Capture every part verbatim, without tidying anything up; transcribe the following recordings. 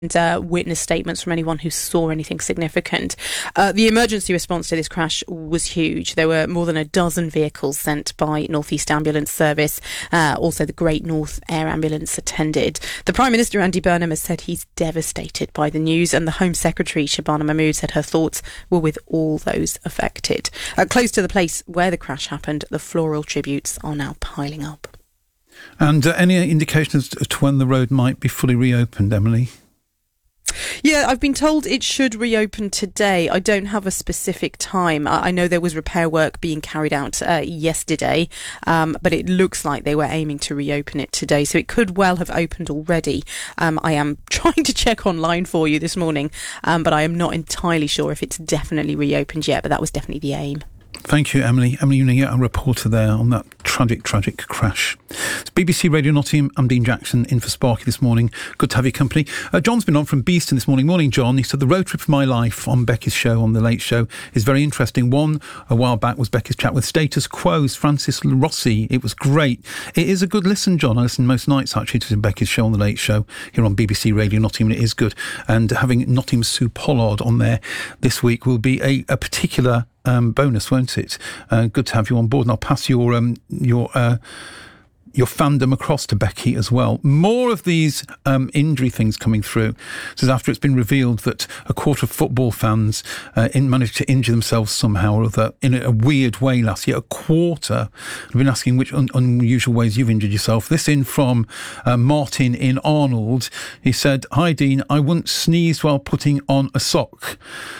And uh, witness statements from anyone who saw anything significant. Uh, the emergency response to this crash was huge. There were more than a dozen vehicles sent by North East Ambulance Service. Uh, also, the Great North Air Ambulance attended. The Prime Minister, Andy Burnham, has said he's devastated by the news, and the Home Secretary, Shabana Mahmood, said her thoughts were with all those affected. Uh, close to the place where the crash happened, the floral tributes are now piling up. And uh, any indication as to when the road might be fully reopened, Emily? Yeah, I've been told it should reopen today. I don't have a specific time. I know there was repair work being carried out uh, yesterday, um, but it looks like they were aiming to reopen it today, so it could well have opened already. Um, I am trying to check online for you this morning, um, but I am not entirely sure if it's definitely reopened yet, but that was definitely the aim. Thank you, Emily. Emily Union, our reporter there on that tragic, tragic crash. It's B B C Radio Nottingham. I'm Dean Jackson, in for Sparky this morning. Good to have your company. Uh, John's been on from Beeston this morning. Morning, John. He said the road trip of my life on Becky's show, on The Late Show, is very interesting. One, a while back, was Becky's chat with Status Quo's Francis Rossi. It was great. It is a good listen, John. I listen most nights, actually, to Becky's show on The Late Show here on B B C Radio Nottingham. It is good. And having Nottingham Sue Pollard on there this week will be a, a particular Um, bonus, won't it? Uh, good to have you on board, and I'll pass your um, your uh, your fandom across to Becky as well. More of these um, injury things coming through. This is after it's been revealed that a quarter of football fans uh, in, managed to injure themselves somehow or other in a, a weird way last year. A quarter. I've been asking which un- unusual ways you've injured yourself. This in from uh, Martin in Arnold. He said, "Hi Dean, I once sneezed while putting on a sock.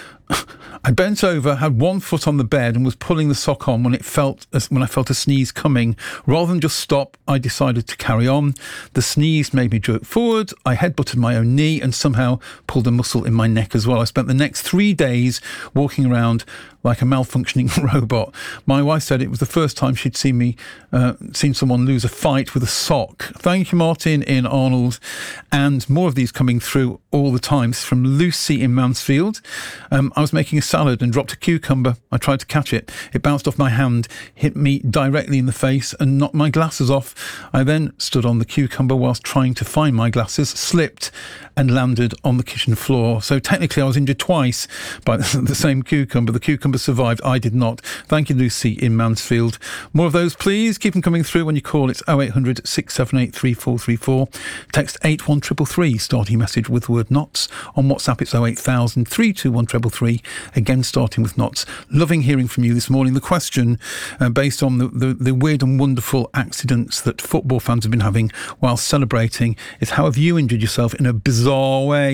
I bent over, had one foot on the bed and was pulling the sock on when it felt when I felt a sneeze coming. Rather than just stop, I decided to carry on. The sneeze made me jerk forward. I headbutted my own knee and somehow pulled a muscle in my neck as well. I spent the next three days walking around like a malfunctioning robot. My wife said it was the first time she'd seen me, uh, seen someone lose a fight with a sock." Thank you, Martin in Arnold. And more of these coming through all the time. This is from Lucy in Mansfield. Um, I was making a salad and dropped a cucumber. I tried to catch it. It bounced off my hand, hit me directly in the face and knocked my glasses off. I then stood on the cucumber whilst trying to find my glasses, slipped and landed on the kitchen floor. So technically I was injured twice by the same cucumber. The cucumber survived. I did not. Thank you, Lucy in Mansfield. More of those, please. Keep them coming through when you call. It's oh eight hundred, six seven eight, three four three four. Text eight one three three three, starting message with the word knots. On WhatsApp, it's oh eight thousand, three two one three three three. Again, starting with knots. Loving hearing from you this morning. The question, uh, based on the, the, the weird and wonderful accidents that football fans have been having while celebrating, is how have you injured yourself in a bizarre way?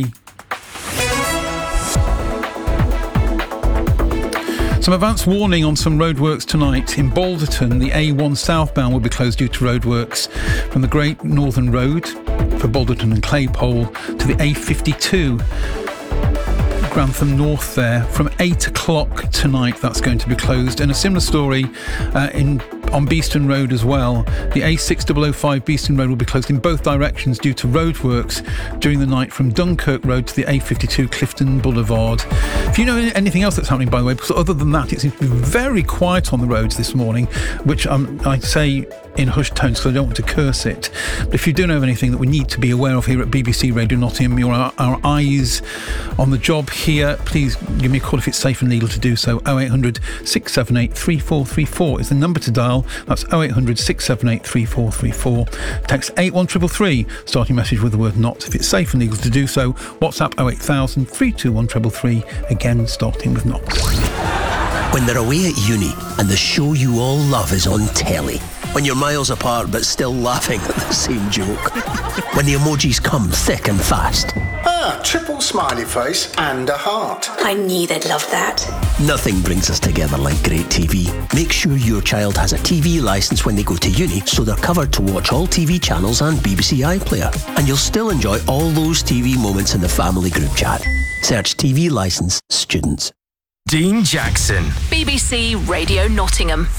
Some advance warning on some roadworks tonight. In Balderton, the A one southbound will be closed due to roadworks from the Great Northern Road for Balderton and Claypole to the A fifty-two. Grantham North there from eight o'clock tonight. That's going to be closed. And a similar story uh, in on Beeston Road as well. The A six oh oh five Beeston Road will be closed in both directions due to roadworks during the night from Dunkirk Road to the A fifty-two Clifton Boulevard. If you know anything else that's happening, by the way, because other than that, it seems to be very quiet on the roads this morning, which um, I say in hushed tones because I don't want to curse it. But if you do know of anything that we need to be aware of here at B B C Radio Nottingham, you're our, our eyes on the job here, please give me a call if it's safe and legal to do so. oh eight hundred, six seven eight, three four three four is the number to dial. That's oh eight hundred, six seven eight, three four three four. Text eight one three three three, starting message with the word not if it's safe and legal to do so. WhatsApp oh eight thousand, three two one three three three, again starting with not. When they're away at uni and the show you all love is on telly. When you're miles apart but still laughing at the same joke. When the emojis come thick and fast. Ah, triple smiley face and a heart. I knew they'd love that. Nothing brings us together like great T V. Make sure your child has a T V licence when they go to uni so they're covered to watch all T V channels and B B C iPlayer. And you'll still enjoy all those T V moments in the family group chat. Search T V licence students. Dean Jackson. B B C Radio Nottingham.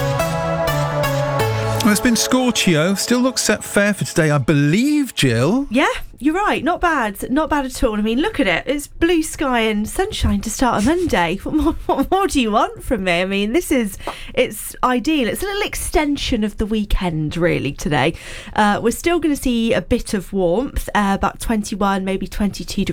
Well, it's been scorchio. Still looks set fair for today, I believe, Jill. Yeah, you're right. Not bad. Not bad at all. I mean, look at it. It's blue sky and sunshine to start a Monday. What more, what more do you want from me? I mean, this is, it's ideal. It's a little extension of the weekend, really, today. Uh, we're still going to see a bit of warmth, uh, about twenty-one, maybe twenty-two degrees.